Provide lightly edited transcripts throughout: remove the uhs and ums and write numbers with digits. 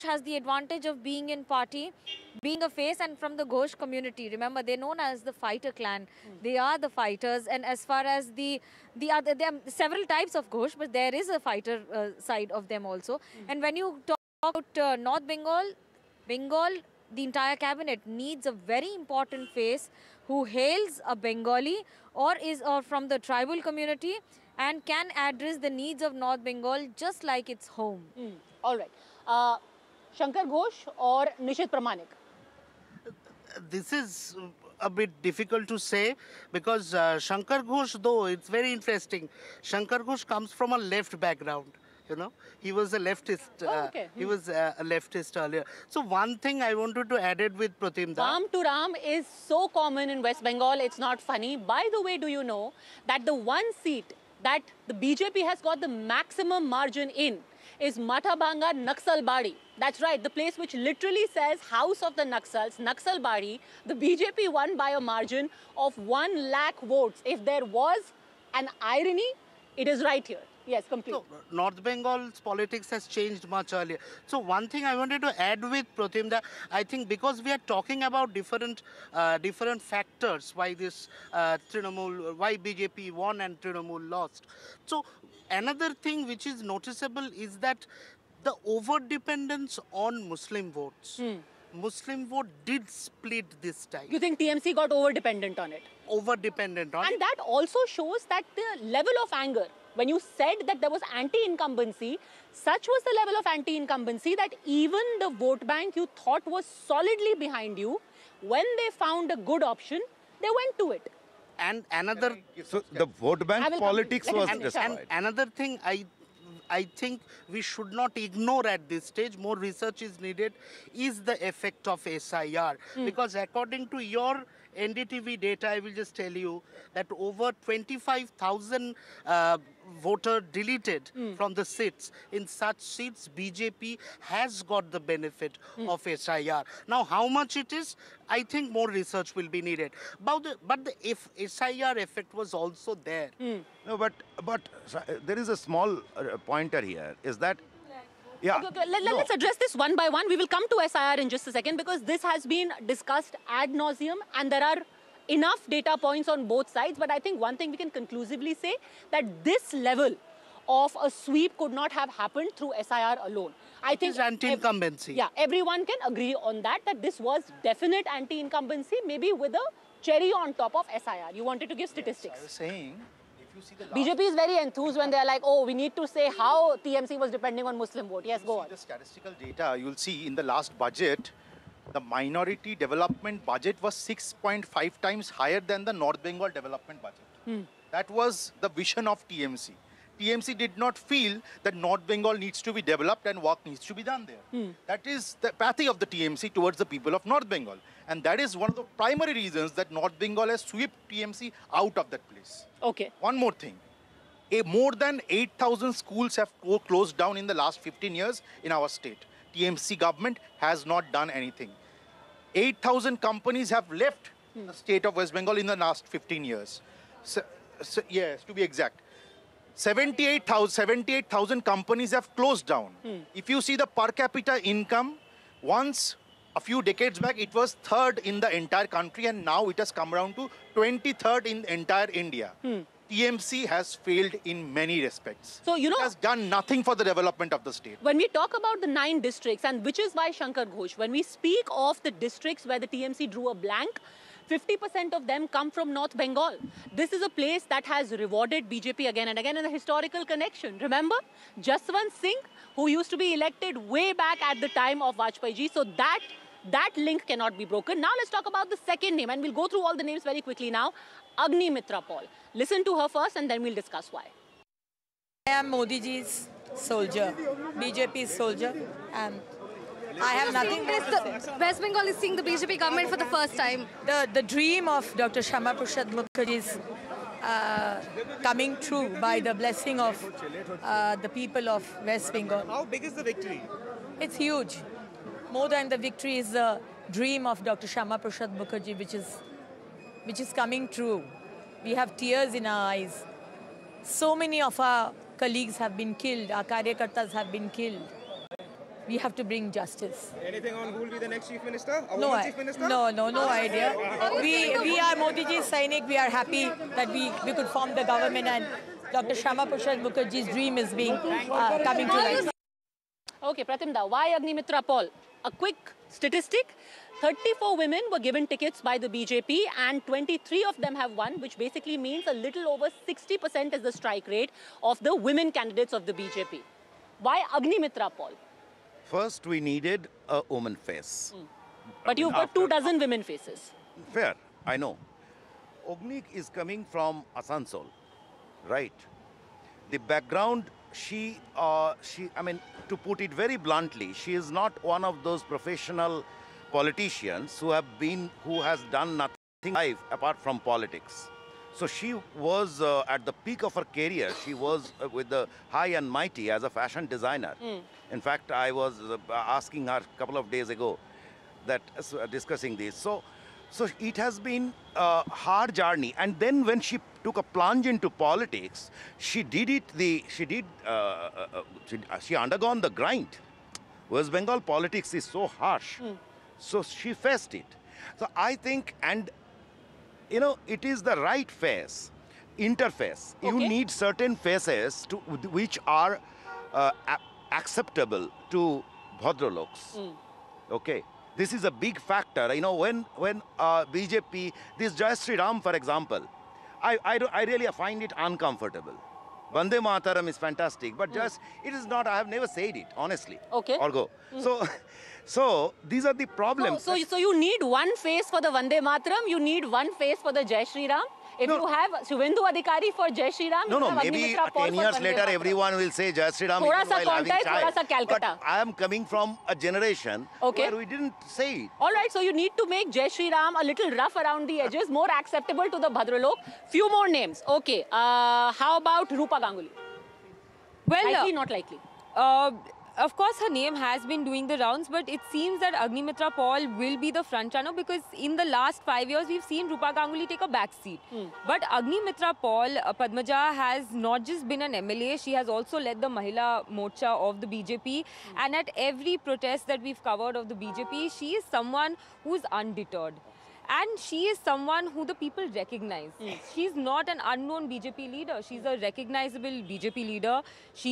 has the advantage of being in party, being a face, and from the Ghosh community. Remember, they're known as the fighter clan. They are the fighters, and as far as the other, there are several types of Ghosh, but there is a fighter side of them also. And when you talk about North Bengal, the entire cabinet needs a very important face who hails a Bengali or from the tribal community and can address the needs of North Bengal just like it's home. All right. Shankar Ghosh or Nishit Pramanik? This is a bit difficult to say because Shankar Ghosh, though, it's very interesting. Shankar Ghosh comes from a left background. You know, he was a leftist. He was a leftist earlier. So one thing I wanted to add it with Pratimda. Ram to Ram is so common in West Bengal. It's not funny. By the way, do you know that the one seat that the BJP has got the maximum margin in is Mathabanga Naxalbari. That's right, the place which literally says House of the Naxals, Naxalbari. The BJP won by a margin of 1 lakh votes. If there was an irony, it is right here. Yes, complete. So, North Bengal's politics has changed much earlier. So one thing I wanted to add with Pratimda, I think because we are talking about different factors why this why BJP won and Trinamool lost. So another thing which is noticeable is that the over-dependence on Muslim votes. Muslim vote did split this time. You think TMC got over-dependent on it? Over-dependent on it. And that also shows that the level of anger, when you said that there was anti-incumbency, such was the level of anti-incumbency that even the vote bank you thought was solidly behind you, when they found a good option, they went to it. And another... So the vote bank politics was destroyed. And another thing I think we should not ignore at this stage, more research is needed, is the effect of SIR. Because according to your NDTV data, I will just tell you that over 25,000 voter deleted from the seats. In such seats, BJP has got the benefit of SIR. Now, how much it is, I think more research will be needed. But the SIR effect was also there. No, but there is a small pointer here, is that Let's address this one by one. We will come to SIR in just a second because this has been discussed ad nauseum and there are enough data points on both sides. But I think one thing we can conclusively say that this level of a sweep could not have happened through SIR alone. I think anti-incumbency. Yeah, everyone can agree on that this was definite anti-incumbency, maybe with a cherry on top of SIR. You wanted to give statistics. Yes, I was saying, BJP is very enthused when they're like, oh, we need to say how TMC was depending on Muslim vote. Yes, go on. The statistical data, you'll see in the last budget, the minority development budget was 6.5 times higher than the North Bengal development budget. That was the vision of TMC. TMC did not feel that North Bengal needs to be developed and work needs to be done there. That is the apathy of the TMC towards the people of North Bengal. And that is one of the primary reasons that North Bengal has swept TMC out of that place. Okay. One more thing. More than 8,000 schools have closed down in the last 15 years in our state. TMC government has not done anything. 8,000 companies have left the state of West Bengal in the last 15 years. Yes, to be exact. 78,000 companies have closed down. If you see the per capita income, once a few decades back, it was third in the entire country, and now it has come down to 23rd in entire India. TMC has failed in many respects. So, it has done nothing for the development of the state. When we talk about the 9 districts, and which is why Shankar Ghosh, when we speak of the districts where the TMC drew a blank, 50% of them come from North Bengal. This is a place that has rewarded BJP again and again in a historical connection. Remember, Jaswant Singh, who used to be elected way back at the time of Vajpayee ji. So that link cannot be broken. Now let's talk about the second name, and we'll go through all the names very quickly now. Agni Mitra Paul. Listen to her first and then we'll discuss why. I am Modi ji's soldier, BJP's soldier, and I have nothing more to say. West Bengal is seeing the BJP government for the first time. The dream of Dr. Shyama Prasad Mukherjee is coming true by the blessing of the people of West Bengal. How big is the victory? It's huge. More than the victory is the dream of Dr. Shyama Prasad Mukherjee, which is coming true. We have tears in our eyes. So many of our colleagues have been killed. Our karyakartas have been killed. we have to bring justice. Anything on who will be the next chief minister? A No, woman chief minister? no idea. We are Modi ji's Sainik. We are happy that we could form the government, and Dr. Shama Prasad Mukherjee's dream is being coming to life. Okay, Pratimda, why Agnimitra Paul? A quick statistic. 34 women were given tickets by the BJP and 23 of them have won, which basically means a little over 60% is the strike rate of the women candidates of the BJP. Why Agnimitra Paul? First, we needed a woman face. But you've got 24 women faces. Fair, I know. Ognik is coming from Asansol, right? The background, I mean, to put it very bluntly, she is not one of those professional politicians who has done nothing in life apart from politics. So she was at the peak of her career. She was with the high and mighty as a fashion designer. In fact, I was asking her a couple of days ago that discussing this. So it has been a hard journey. And then when she took a plunge into politics, she undergone the grind. West Bengal politics is so harsh. So she faced it. So I think, and you know, it is the right face, interface. Okay. You need certain faces which are acceptable to Bhadraloks. Okay. This is a big factor. You know, when BJP, this Jayashree Ram, for example, I really find it uncomfortable. Vande Mataram is fantastic, but just, it is not, I have never said it, honestly. Okay. Or go. So these are the problems. So you need one face for the Vande Mataram, you need one face for the Jai Shri Ram. If you have Shubhendu Adhikari for Jai Shri Ram, No, you have maybe Agnimitra Paul 10 for years Vande later, Mataram. everyone will say Jai Shri Ram Thoda even sa while having Contai, chai. thoda sa Calcutta. But I am coming from a generation where we didn't say it. All right, so you need to make Jai Shri Ram a little rough around the edges, more acceptable to the Bhadralok. Few more names. Okay, how about Rupa Ganguly? Well, Likely, not likely? of course, her name has been doing the rounds, but it seems that Agnimitra Paul will be the front runner because in the last 5 years, we've seen Rupa Ganguly take a back seat. But Agnimitra Paul, Padmaja, has not just been an MLA, she has also led the Mahila Morcha of the BJP. And at every protest that we've covered of the BJP, she is someone who's undeterred. And she is someone who the people recognize. She's not an unknown BJP leader. She's a recognizable BJP leader.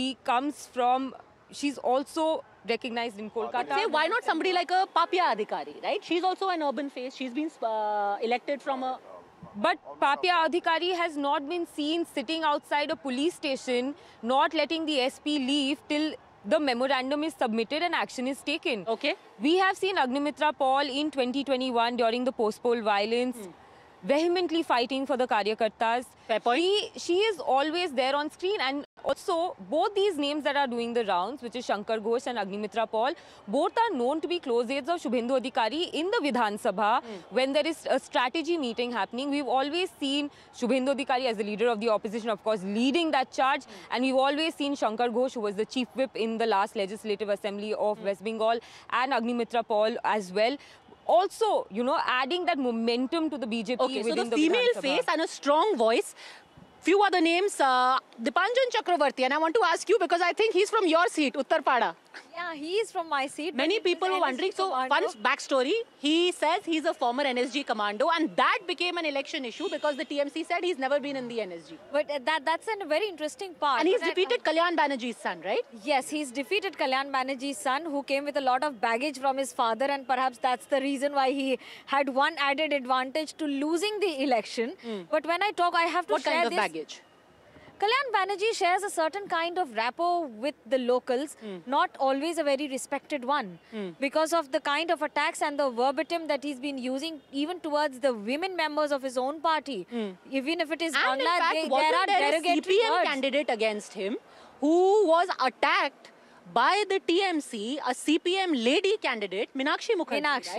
She's also recognized in Kolkata. Say, why not somebody like a Papya Adhikari, right? She's also an urban face. She's been elected from a... But Papya Adhikari has not been seen sitting outside a police station, not letting the SP leave till the memorandum is submitted and action is taken. Okay. We have seen Agnimitra Paul in 2021 during the post-poll violence, vehemently fighting for the Karyakartas. Fair point. She is always there on screen, and also both these names that are doing the rounds, which is Shankar Ghosh and Agnimitra Paul, both are known to be close aides of Shubhendu Adhikari in the Vidhan Sabha. When there is a strategy meeting happening, we've always seen Shubhendu Adhikari as the leader of the opposition, of course, leading that charge. And we've always seen Shankar Ghosh, who was the chief whip in the last Legislative Assembly of West Bengal, and Agnimitra Paul as well. Also, you know, adding that momentum to the BJP Okay, so within the the female Vidhan Sabha. face and a strong voice. Few other names, Dipanjan Chakravarti, and I want to ask you because I think he's from your seat, Uttarpada. Yeah, he is from my seat. Many people were wondering, so fun backstory, he says he's a former NSG commando and that became an election issue because the TMC said he's never been in the NSG. But that's a very interesting part. And he's defeated Kalyan Banerjee's son, right? Yes, he's defeated Kalyan Banerjee's son, who came with a lot of baggage from his father, and perhaps that's the reason why he had one added advantage to losing the election. But when I talk, I have to What share kind of this. baggage? Kalyan Banerjee shares a certain kind of rapport with the locals, not always a very respected one, because of the kind of attacks and the verbatim that he's been using even towards the women members of his own party. Even if it is And in Bangla, fact, there are wasn't there a derogatory CPM words. candidate against him who was attacked by the TMC, a CPM lady candidate, Meenakshi Mukherjee, Meenakshi. right?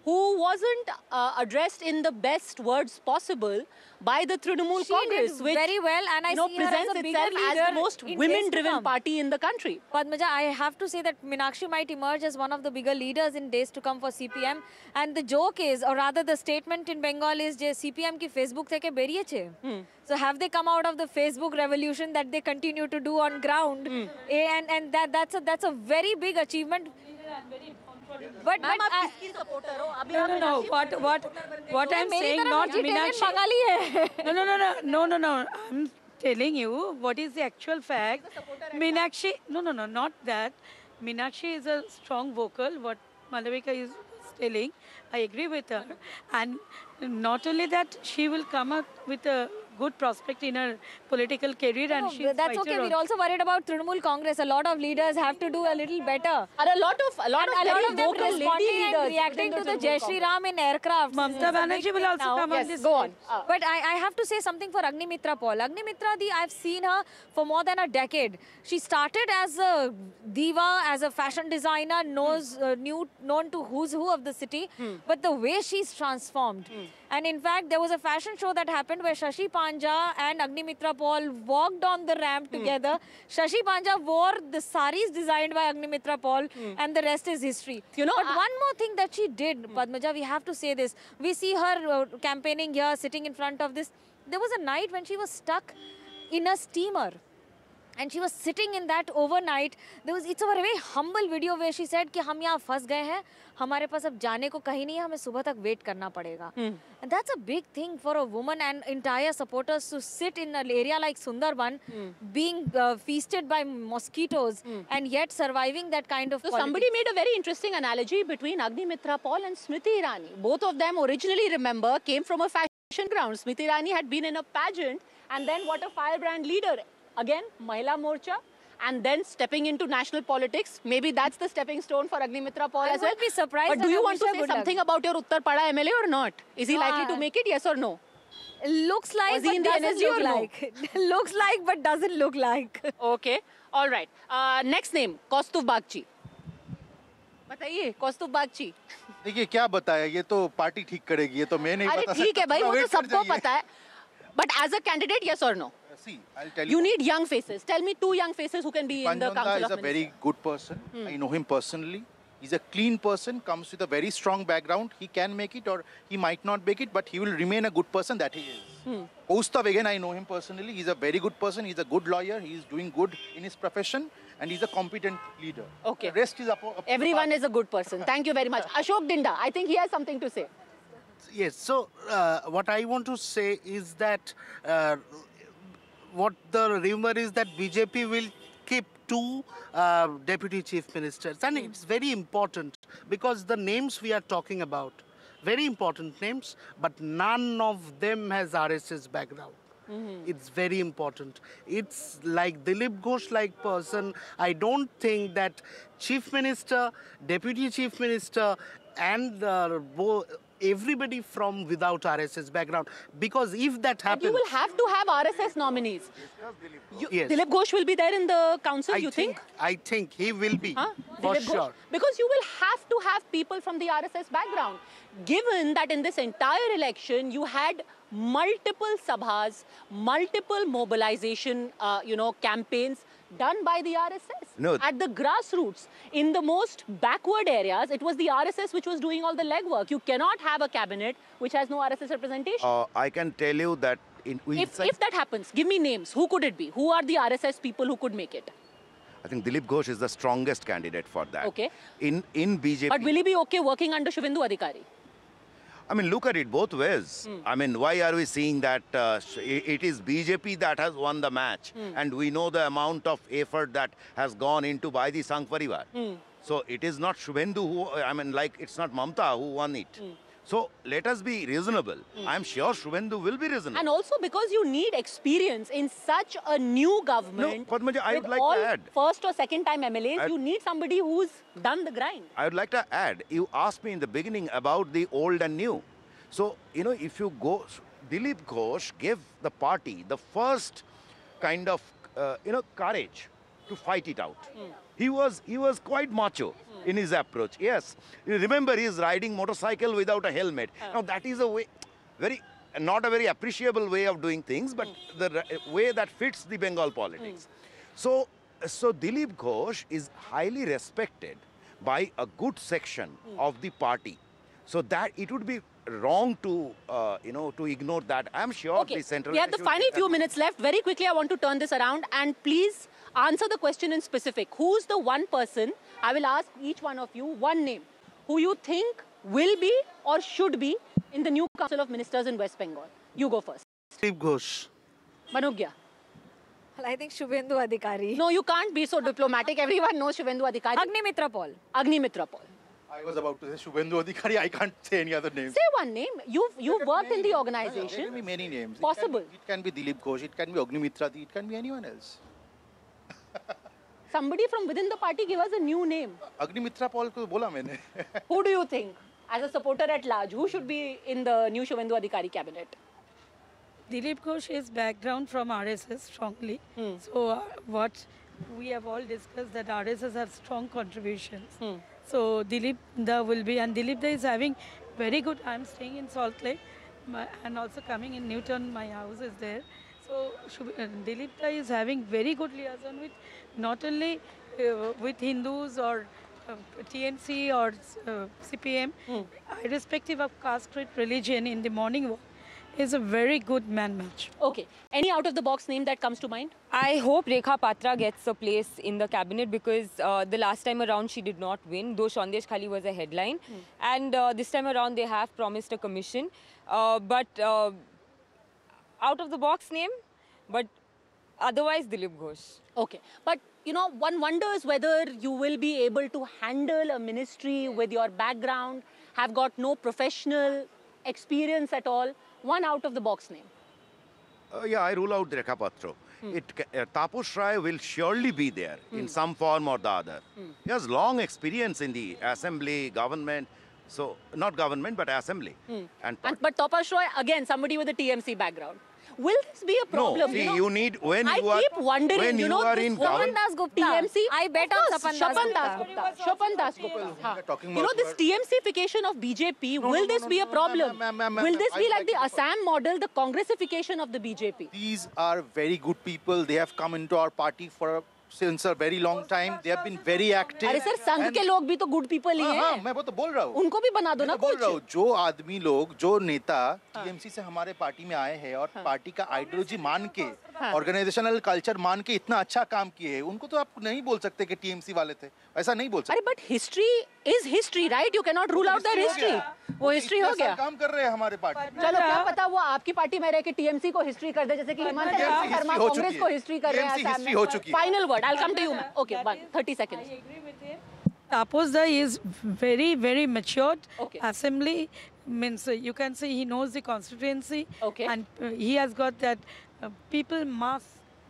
who wasn't addressed in the best words possible by the Trinamool She Congress, did which very well, and I see her as presents a bigger itself as leader the most in days to women-driven come. party in the country. Padmaja, I have to say that Meenakshi might emerge as one of the bigger leaders in days to come for CPM. And the joke is, or rather the statement in Bengal is, je CPM ki Facebook theke beriyeche. So have they come out of the Facebook revolution that they continue to do on ground? And that's a very big achievement. But No. What I'm saying, not Meenakshi. No. I'm telling you what is the actual fact. Meenakshi, no, not that. Meenakshi is a strong vocal. What Malavika is telling, I agree with her. And not only that, she will come up with a good prospect in her political career, and she's That's okay. We're also worried about Trinamool Congress. A lot of leaders have to do a little better. And a lot of very them vocal lady responding and leaders reacting to within the Jai Shri Ram in aircraft. Mamata Banerjee will also come on Yes, this. go on. But I have to say something for Agnimitra Paul. Agnimitra, I've seen her for more than a decade. She started as a diva, as a fashion designer, known to who's who of the city. But the way she's transformed. And in fact, there was a fashion show that happened where Shashi Panja and Agnimitra Paul walked on the ramp together. Shashi Panja wore the saris designed by Agnimitra Paul, and the rest is history. You know, but one more thing that she did, Padmaja, we have to say this. We see her campaigning here, sitting in front of this. There was a night when she was stuck in a steamer. And she was sitting in that overnight. It's a very humble video where she said कि हम यहाँ फंस गए हैं, हमारे पास अब जाने को कहीं नहीं है, हमें सुबह तक wait करना पड़ेगा. And that's a big thing for a woman and entire supporters to sit in an area like Sundarban, being feasted by mosquitoes, and yet surviving that kind of. So somebody made a very interesting analogy between Agnimitra Paul and Smriti Irani. Both of them originally, remember, came from a fashion ground. Smriti Irani had been in a pageant, and then what a firebrand leader. Again, Mahila Morcha, and then stepping into national politics. Maybe that's the stepping stone for Agnimitra Paul as well. I would be surprised. But do you want to say something about your Uttar Pada MLA or not? Is he likely to make it, yes or no? Looks like, Was he in but the doesn't NSG look or no? like. Looks like, but doesn't look like. Okay, all right. Next name, Kaustubh Bagchi. बताइए, Kaustubh Bagchi. देखिए क्या बताया, ये तो party ठीक करेगी, ये तो मैं नहीं बता सकता. अरे ठीक है भाई, वो तो सबको पता है. But as a candidate, yes or no? See, I'll tell You need young faces. Tell me 2 young faces who can be in the Panjwanda Council is of a Ministers. very good person. I know him personally. He's a clean person, comes with a very strong background. He can make it or he might not make it, but he will remain a good person that he is. Kaustubh, again, I know him personally. He's a very good person. He's a good lawyer. He's doing good in his profession. And he's a competent leader. Okay. The rest is up to Everyone is a good person. Thank you very much. Ashok Dinda, I think he has something to say. Yes, so what I want to say is that what the rumor is that BJP will keep 2 deputy chief ministers. And it's very important because the names we are talking about, very important names, but none of them has RSS background. It's very important. It's like Dilip Ghosh-like person. I don't think that chief minister, deputy chief minister, and everybody from without RSS background. Because if that happens... And you will have to have RSS nominees. Yes. Dilip Ghosh will be there in the council, you think? I think he will be, Huh? for Dilip Ghosh? sure. Because you will have to have people from the RSS background. Given that in this entire election, you had multiple sabhas, multiple mobilization, campaigns done by the RSS. No. At the grassroots, in the most backward areas, it was the RSS which was doing all the legwork. You cannot have a cabinet which has no RSS representation. I can tell you that If that happens, give me names. Who could it be? Who are the RSS people who could make it? I think Dilip Ghosh is the strongest candidate for that. Okay. In BJP. But will he be okay working under Shubhendu Adhikari? I mean, look at it both ways. I mean, why are we seeing that it is BJP that has won the match? And we know the amount of effort that has gone into by the Sangh Parivar. So it is not Shubhendu who, it's not Mamta who won it. So let us be reasonable. I'm sure Shubhendu will be reasonable. And also because you need experience in such a new government. No, Padmaja, I would with like to all add. first or second time MLAs, you need somebody who's done the grind. I would like to add, you asked me in the beginning about the old and new. So, if you go, Dilip Ghosh gave the party the first kind of, courage to fight it out. He was quite macho. in his approach. Yes. You remember, he is riding motorcycle without a helmet. Now, that is a way, not a very appreciable way of doing things, but the way that fits the Bengal politics. So Dilip Ghosh is highly respected by a good section of the party. So that it would be wrong to, to ignore that. I'm sure the central... We have the final few minutes left. Very quickly, I want to turn this around and please answer the question in specific. Who's the one person, I will ask each one of you one name, who you think will be or should be in the new Council of Ministers in West Bengal? You go first. Dilip Ghosh. Manugya. Well, I think Shubhendu Adhikari. No, you can't be so diplomatic. Everyone knows Shubhendu Adhikari. Agnimitra Paul. Agnimitra Paul. I was about to say Shubhendu Adhikari. I can't say any other name. Say one name. You've worked in the organization. There can be many names. Possible. It can be Dilip Ghosh. It can be Agnimitra. It can be anyone else. Somebody from within the party give us a new name. Agnimitra Paul ko bola maine. Who do you think, as a supporter at large, who should be in the new Shubhendu Adhikari cabinet? Dilip Ghosh is background from RSS strongly. So what we have all discussed that RSS have strong contributions. So Dilip Da will be, and Dilip Da is having very good, I'm staying in Salt Lake and also coming in Newton, my house is there. So Dilip Da is having very good liaison with not only with Hindus or TMC or CPM, irrespective of caste, creed, religion in the morning walk. Is a very good man match. Okay. Any out-of-the-box name that comes to mind? I hope Rekha Patra gets a place in the cabinet because the last time around she did not win, though Sandesh Khali was a headline. And this time around they have promised a commission. But out-of-the-box name, but otherwise Dilip Ghosh. Okay. But, you know, one wonders whether you will be able to handle a ministry with your background, have got no professional experience at all. One out-of-the-box name. Yeah, I rule out Rekha Patra. Taposh Rai will surely be there in some form or the other. He has long experience in the assembly, government. So, not government, but assembly. But Taposh Rai, again, somebody with a TMC background. Will this be a problem? No, see, you need, when I you are, keep wondering, when you are in government. Das Gupta. TMC? I bet on Sapan Das Gupta. Shapan Das Gupta. talking You know, about this TMCification of BJP, will this be a problem? Will this be like the Assam model, the Congressification of the BJP? These are very good people. They have come into our party since a very long time. They have been very active. अरे sir संघ के लोग भी तो good people ही हैं. मैं वो तो बोल रहा हूँ. उनको भी बना दो ना बोल रहा हूँ. कुछ. जो आदमी लोग, जो नेता टीएमसी से हमारे पार्टी में आए हैं और पार्टी का आइडियोलॉजी मान के, ऑर्गेनाइजेशनल कल्चर मान के इतना अच्छा काम किए हैं, उनको तो आप नहीं बोल सकते कि टीएमसी वाले थे. ऐसा नहीं बोल सकते. अरे but history is history, right? You cannot rule out their history. वो हिस्ट्री हो गया. काम कर रहे हैं हमारे पार्टी. चलो क्या पता वो आपकी पार्टी में रह के टीएमसी को हिस्ट्री कर दे जैसे कि हिमांशु शर्मा कांग्रेस को हिस्ट्री कर रहे हैं असम में. Final word. I'll come to you. Okay, 30 seconds. I agree with him. Taposh Da is very, very matured. Okay. Assembly means you can say he knows the constituency. Okay. And he has got that people mass.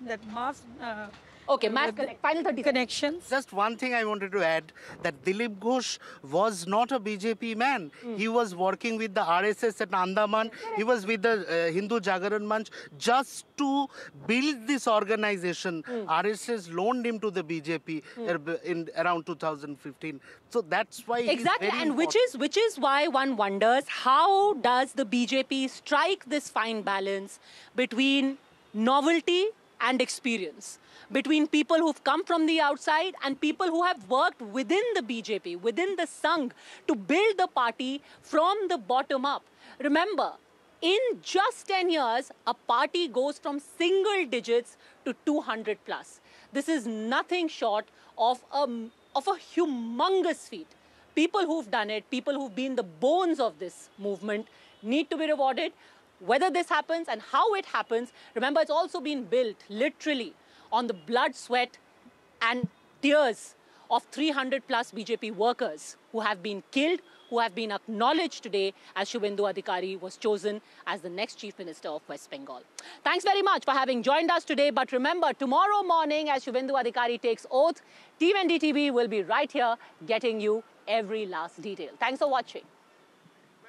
Okay, mass connect. Final 30 seconds. Connections. Just one thing I wanted to add, that Dilip Ghosh was not a BJP man. He was working with the RSS at Andaman. He was with the Hindu Jagaran Manch just to build this organization. RSS loaned him to the BJP in around 2015. So that's why exactly, and which is why one wonders, how does the BJP strike this fine balance between novelty and experience, between people who've come from the outside and people who have worked within the BJP, within the Sangh, to build the party from the bottom up. Remember, in just 10 years, a party goes from single digits to 200 plus. This is nothing short of a humongous feat. People who've done it, people who've been the bones of this movement, need to be rewarded. Whether this happens and how it happens, remember, it's also been built literally on the blood, sweat and tears of 300 plus BJP workers who have been killed, who have been acknowledged today as Shubhendu Adhikari was chosen as the next Chief Minister of West Bengal. Thanks very much for having joined us today. But remember, tomorrow morning as Shubhendu Adhikari takes oath, Team NDTV will be right here getting you every last detail. Thanks for watching.